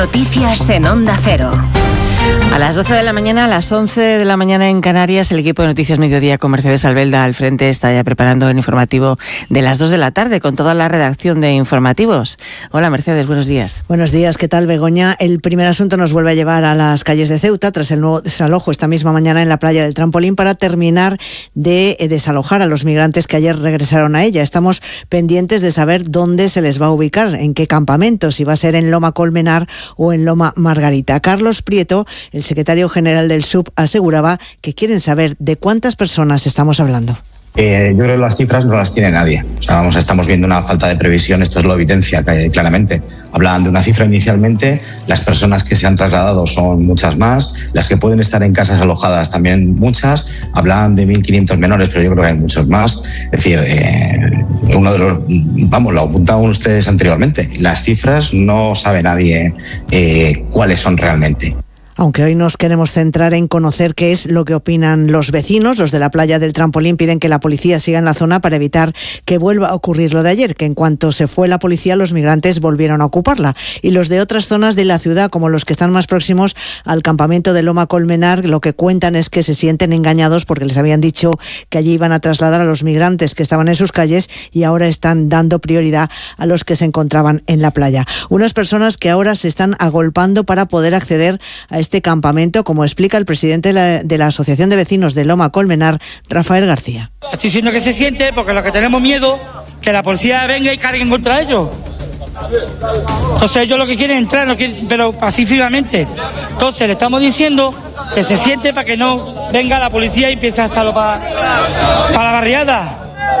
Noticias en Onda Cero. A las 12 de la mañana, a las 11 de la mañana en Canarias, el equipo de Noticias Mediodía con Mercedes Albelda al frente está ya preparando el informativo de las 2 de la tarde con toda la redacción de informativos. Hola Mercedes, buenos días. Buenos días, ¿qué tal Begoña? El primer asunto nos vuelve a llevar a las calles de Ceuta tras el nuevo desalojo esta misma mañana en la playa del Trampolín para terminar de desalojar a los migrantes que ayer regresaron a ella. Estamos pendientes de saber dónde se les va a ubicar, en qué campamento, si va a ser en Loma Colmenar o en Loma Margarita. Carlos Prieto, el secretario general del SUB, aseguraba que quieren saber de cuántas personas estamos hablando. Yo creo que las cifras no las tiene nadie. O sea, estamos viendo una falta de previsión, esto es lo evidencia claramente. Hablaban de una cifra inicialmente, las personas que se han trasladado son muchas más, las que pueden estar en casas alojadas también muchas, hablaban de 1.500 menores, pero yo creo que hay muchos más. Es decir, uno de los, lo apuntaban ustedes anteriormente, las cifras no sabe nadie cuáles son realmente. Aunque hoy nos queremos centrar en conocer qué es lo que opinan los vecinos. Los de la playa del Trampolín piden que la policía siga en la zona para evitar que vuelva a ocurrir lo de ayer, que en cuanto se fue la policía los migrantes volvieron a ocuparla. Y los de otras zonas de la ciudad, como los que están más próximos al campamento de Loma Colmenar, lo que cuentan es que se sienten engañados porque les habían dicho que allí iban a trasladar a los migrantes que estaban en sus calles y ahora están dando prioridad a los que se encontraban en la playa. Unas personas que ahora se están agolpando para poder acceder a este campamento, como explica el presidente de la Asociación de Vecinos de Loma Colmenar, Rafael García. Estoy diciendo que se siente porque lo que tenemos miedo que la policía venga y carguen contra ellos. Entonces ellos lo que quieren es entrar, pero pacíficamente. Entonces le estamos diciendo que se siente para que no venga la policía y empiece a hacerlo para la barriada.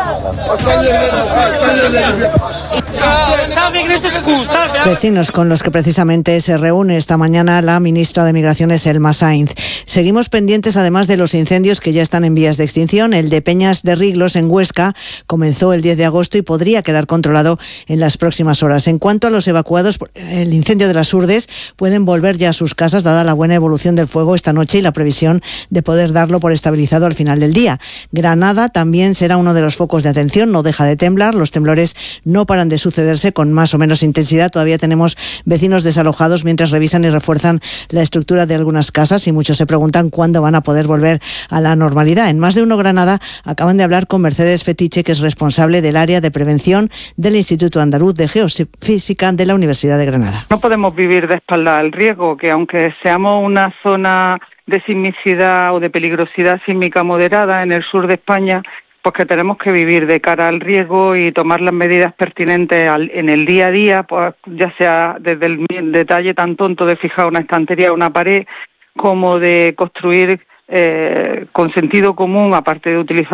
Vecinos con los que precisamente se reúne esta mañana la ministra de Migraciones, Elma Sainz. Seguimos pendientes además de los incendios que ya están en vías de extinción. El de Peñas de Riglos en Huesca comenzó el 10 de agosto y podría quedar controlado en las próximas horas. En cuanto a los evacuados por el incendio de las Urdes, pueden volver ya a sus casas dada la buena evolución del fuego esta noche y la previsión de poder darlo por estabilizado al final del día. Granada también será uno de los focos de atención, no deja de temblar, los temblores no paran de sucederse con más o menos intensidad. Todavía tenemos vecinos desalojados mientras revisan y refuerzan la estructura de algunas casas y muchos se preguntan cuándo van a poder volver a la normalidad. En Más de Uno Granada acaban de hablar con Mercedes Fetiche, que es responsable del área de prevención del Instituto Andaluz de Geofísica de la Universidad de Granada. No podemos vivir de espaldas al riesgo, que aunque seamos una zona de sismicidad o de peligrosidad sísmica moderada en el sur de España, pues que tenemos que vivir de cara al riesgo y tomar las medidas pertinentes en el día a día, pues ya sea desde el detalle tan tonto de fijar una estantería o una pared, como de construir con sentido común, aparte de utilizar